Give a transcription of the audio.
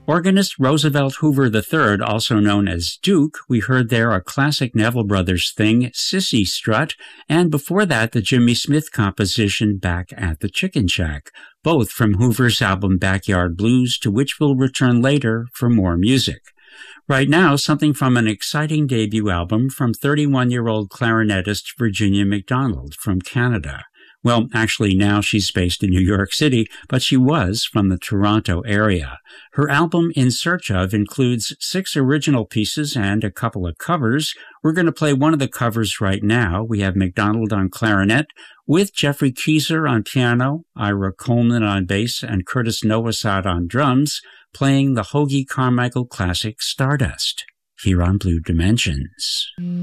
Organist Roosevelt Hoover III, also known as Duke, we heard there a classic Neville Brothers thing, Sissy Strut, and before that the Jimmy Smith composition Back at the Chicken Shack, both from Hoover's album Backyard Blues, to which we'll return later for more music. Right now, something from an exciting debut album from 31-year-old clarinetist Virginia McDonald from Canada. Well, actually now she's based in New York City, but she was from the Toronto area. Her album In Search Of includes 6 original pieces and a couple of covers. We're going to play one of the covers right now. We have McDonald on clarinet with Jeffrey Keyser on piano, Ira Coleman on bass, and Curtis Nowosad on drums, playing the Hoagy Carmichael classic Stardust, here on Blue Dimensions.